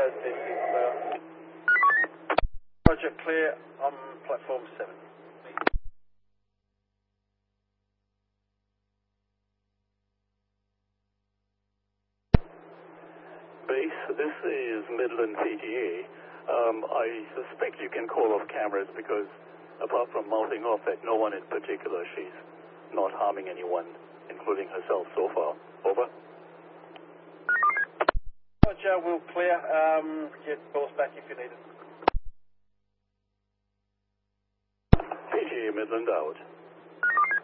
this is Roger, clear on platform 7. Base, this is Midland PTA. I suspect you can call off cameras because apart from mouthing off at no one in particular, she's not harming anyone, including herself so far. Over. Roger, we'll clear. Get course back if you need it. PTA Midland out.